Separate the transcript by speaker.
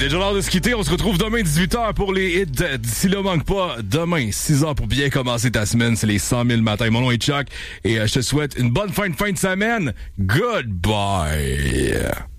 Speaker 1: déjà l'heure de se quitter. On se retrouve demain 18h pour les hits. D'ici là, manque pas. Demain, 6h pour bien commencer ta semaine. C'est les 100 000 matins. Mon nom est Chuck et je te souhaite une bonne fin de semaine. Goodbye.